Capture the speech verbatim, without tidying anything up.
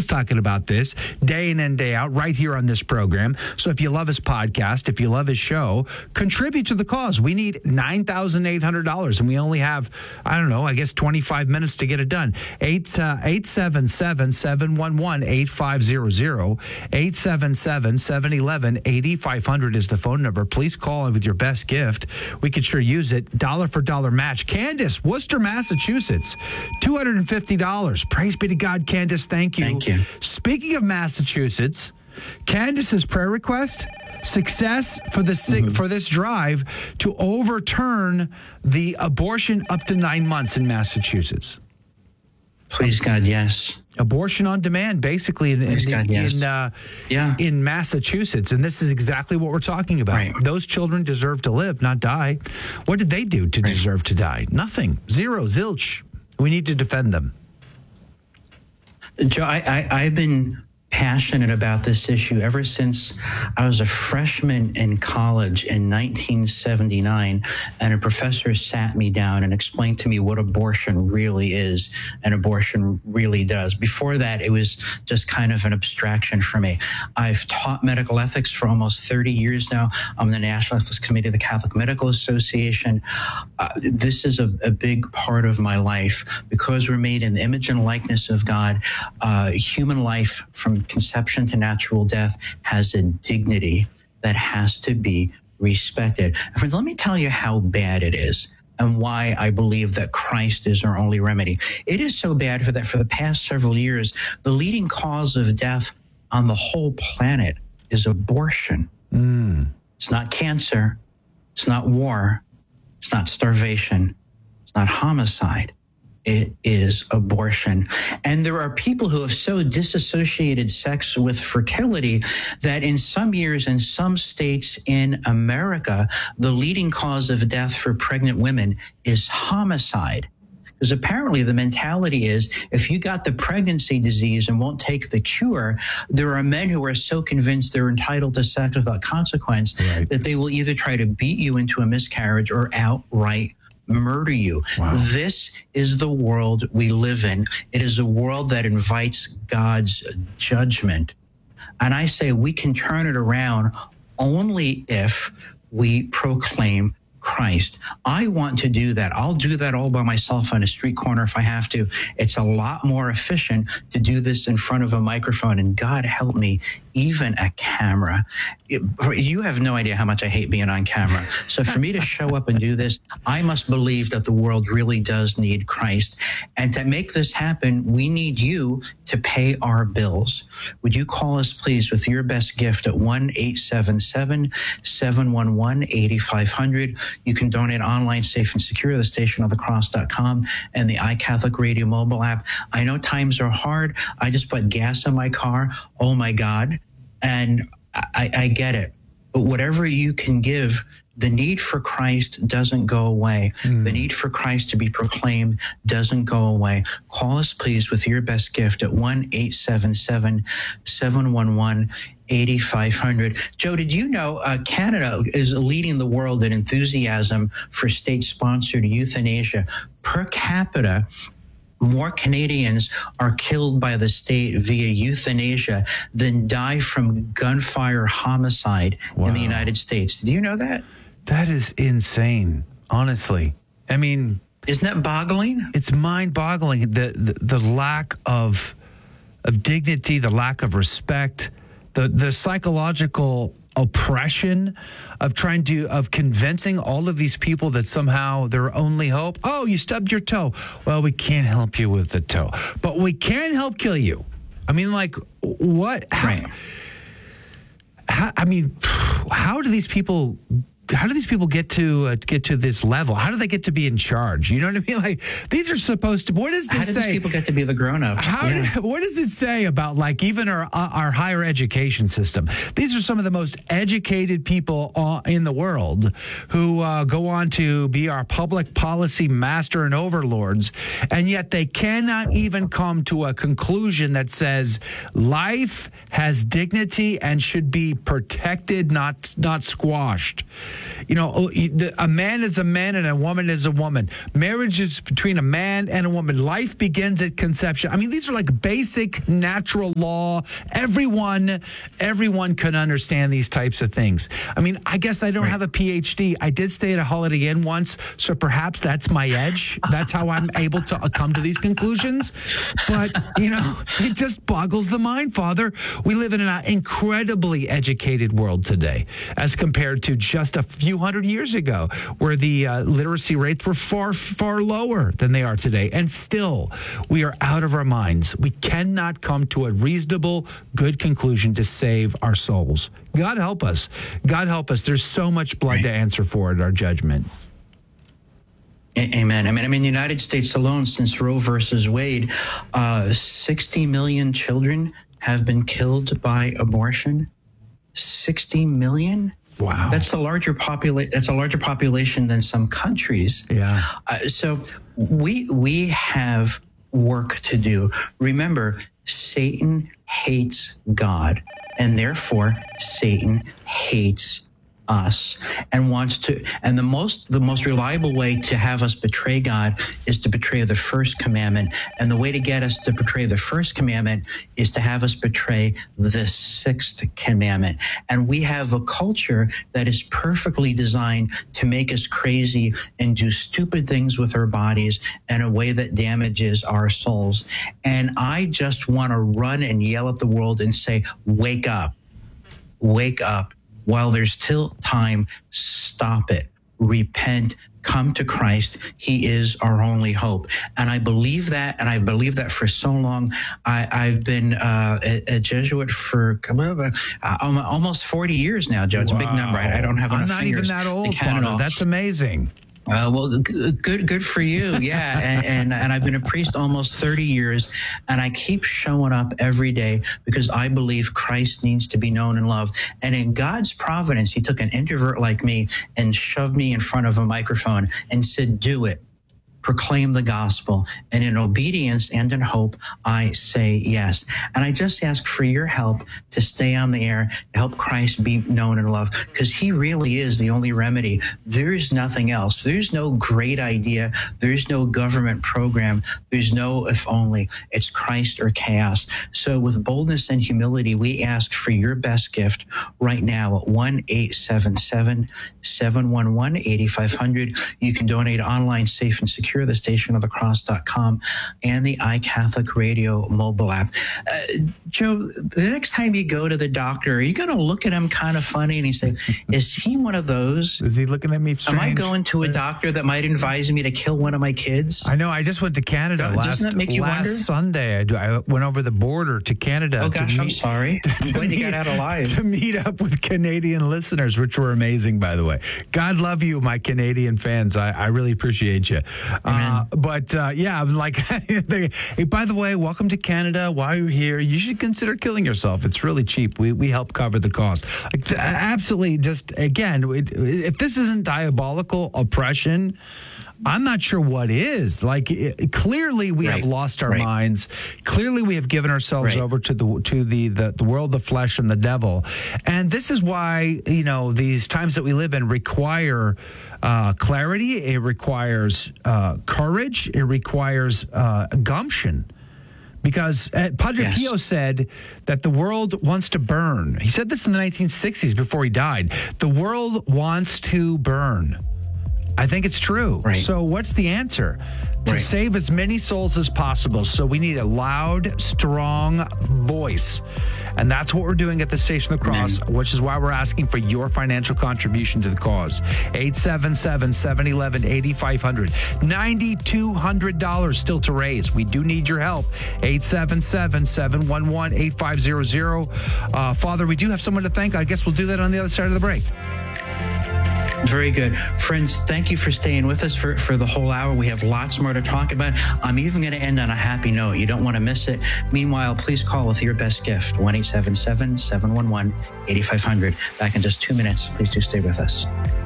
is talking about this day in and day out right here on this program. So if you love his podcast, if you love his show, contribute to the cause. We need nine thousand eight hundred dollars, and we only have, I don't know, I guess twenty-five minutes to get it done. eight seven seven, seven one one, eight five zero zero. eight seven seven, seven one one, eight five zero zero is the phone number. Please call with your best gift. We could sure use it. Dollar for dollar match. Candace, Worcester, Massachusetts, two hundred fifty dollars. Praise be to God, Candace. Thank you. Thank you. Speaking of Massachusetts, Candace's prayer request, success for the mm-hmm. for this drive to overturn the abortion up to nine months in Massachusetts. Please God, yes. Abortion on demand, basically in in, God, yes. in, uh, yeah. in Massachusetts, and this is exactly what we're talking about. Right. Those children deserve to live, not die. What did they do to right. deserve to die? Nothing. Zero. Zilch. We need to defend them. Joe, I, I, I've been passionate about this issue ever since I was a freshman in college in nineteen seventy-nine, and a professor sat me down and explained to me what abortion really is and abortion really does. Before that, it was just kind of an abstraction for me. I've taught medical ethics for almost thirty years now. I'm the National Ethics Committee of the Catholic Medical Association. Uh, this is a, a big part of my life because we're made in the image and likeness of God. Uh, human life from conception to natural death has a dignity that has to be respected. And friends, let me tell you how bad it is and why I believe that Christ is our only remedy. It is so bad for that for the past several years, the leading cause of death on the whole planet is abortion. Mm. It's not cancer. It's not war. It's not starvation. It's not homicide. It is abortion. And there are people who have so disassociated sex with fertility that in some years, in some states in America, the leading cause of death for pregnant women is homicide. Because apparently the mentality is if you got the pregnancy disease and won't take the cure, there are men who are so convinced they're entitled to sex without consequence right. that they will either try to beat you into a miscarriage or outright murder you. Wow. This is the world we live in. It is a world that invites God's judgment. And I say we can turn it around only if we proclaim Christ. I want to do that. I'll do that all by myself on a street corner if I have to. It's a lot more efficient to do this in front of a microphone, and God help me, even a camera. It, you have no idea how much I hate being on camera. So for me to show up and do this, I must believe that the world really does need Christ. And to make this happen, we need you to pay our bills. Would you call us, please, with your best gift at one eight seven seven, seven one one, eight five zero zero. You can donate online, safe and secure, the station of the cross dot com and the iCatholic Radio mobile app. I know times are hard. I just put gas in my car. Oh, my God. And I, I get it. But whatever you can give, the need for Christ doesn't go away. Mm. The need for Christ to be proclaimed doesn't go away. Call us, please, with your best gift at one eight seven seven, seven one one, eight five zero zero. Joe, did you know uh, Canada is leading the world in enthusiasm for state-sponsored euthanasia? Per capita, more Canadians are killed by the state via euthanasia than die from gunfire homicide wow. in the United States. Do you know that? That is insane, honestly. I mean... Isn't that boggling? It's mind-boggling, the, the, the lack of of dignity, the lack of respect, the, the psychological oppression of trying to, of convincing all of these people that somehow their only hope, oh, you stubbed your toe. Well, we can't help you with the toe, but we can help kill you. I mean, like, what? How, right. how, I mean, how do these people... How do these people get to uh, get to this level? How do they get to be in charge? You know what I mean? Like, these are supposed to. What does this How do say? These people get to be the grown-up? How? Yeah. What does it say about like even our uh, our higher education system? These are some of the most educated people uh, in the world who uh, go on to be our public policy master and overlords, and yet they cannot even come to a conclusion that says life has dignity and should be protected, not not squashed. you know, a man is a man and a woman is a woman. Marriage is between a man and a woman. Life begins at conception. I mean, these are like basic natural law. Everyone, everyone can understand these types of things. I mean, I guess I don't Right. have a P H D. I did stay at a Holiday Inn once, so perhaps that's my edge. That's how I'm able to come to these conclusions. But, you know, it just boggles the mind, Father. We live in an incredibly educated world today as compared to just a few hundred years ago, where the uh, literacy rates were far, far lower than they are today. And still, we are out of our minds. We cannot come to a reasonable, good conclusion to save our souls. God help us. God help us. There's so much blood Right. to answer for at our judgment. A- Amen. I mean, I mean, the United States alone, since Roe versus Wade, uh, sixty million children have been killed by abortion. sixty million? Wow. That's a larger popula- That's a larger population than some countries. Yeah. Uh, so we we have work to do. Remember, Satan hates God, and therefore Satan hates us and wants to. And the most the most reliable way to have us betray God is to betray the first commandment. And the way to get us to betray the first commandment is to have us betray the sixth commandment. And we have a culture that is perfectly designed to make us crazy and do stupid things with our bodies in a way that damages our souls. And I just want to run and yell at the world and say, wake up, wake up. While there's still time, stop it, repent, come to Christ. He is our only hope. And I believe that, and I believe that for so long. I, I've been uh, a, a Jesuit for uh, almost forty years now, Joe. It's a big number. I, I don't have enough I'm not fingers even that to old, count it Father. all. That's amazing. Uh, well, g- good, good for you. Yeah. And, and, and I've been a priest almost thirty years, and I keep showing up every day because I believe Christ needs to be known and loved. And in God's providence, he took an introvert like me and shoved me in front of a microphone and said, do it. Proclaim the gospel. And in obedience and in hope, I say yes. And I just ask for your help to stay on the air, to help Christ be known and loved, because he really is the only remedy. There's nothing else. There's no great idea. There's no government program. There's no if only. It's Christ or chaos. So with boldness and humility, we ask for your best gift right now at one eight seven seven, seven one one, eight five zero zero. You can donate online, safe and secure. The station of the cross dot com and the iCatholic Radio mobile app. Uh, Joe, the next time you go to the doctor, are you going to look at him kind of funny and you say, is he one of those? Is he looking at me strange? Am I going to a doctor that might advise me to kill one of my kids? I know. I just went to Canada Doesn't last, that make you last wonder? Sunday. I, do- I went over the border to Canada. Oh, to gosh, I'm meet- sorry. I'm glad you got out alive. To meet up with Canadian listeners, which were amazing, by the way. God love you, my Canadian fans. I, I really appreciate you. Uh, but uh, yeah, I'm like, they, hey, by the way, welcome to Canada. While you're here, you should consider killing yourself. It's really cheap. We we help cover the cost. Like, th- absolutely. Just again, it, if this isn't diabolical oppression, I'm not sure what is. Like, it, clearly we Right. have lost our Right. minds. Clearly we have given ourselves Right. over to the to the, the the world, the flesh, and the devil. And this is why, you know, these times that we live in require uh, clarity. It requires uh, courage. It requires uh, gumption. Because uh, Padre Yes. Pio said that the world wants to burn. He said this in the nineteen sixties before he died. The world wants to burn. I think it's true. Right. So what's the answer? To Right. save as many souls as possible. So we need a loud, strong voice. And that's what we're doing at the Station of the Cross, Amen. which is why we're asking for your financial contribution to the cause. eight seven seven, seven one one, eight five zero zero. nine thousand two hundred dollars still to raise. We do need your help. eight seven seven, seven one one, eight five zero zero. Uh, Father, we do have someone to thank. I guess we'll do that on the other side of the break. Very good. Friends, thank you for staying with us for, for the whole hour. We have lots more to talk about. I'm even going to end on a happy note. You don't want to miss it. Meanwhile, please call with your best gift, one eight seven seven, seven one one, eight five zero zero. Back in just two minutes. Please do stay with us.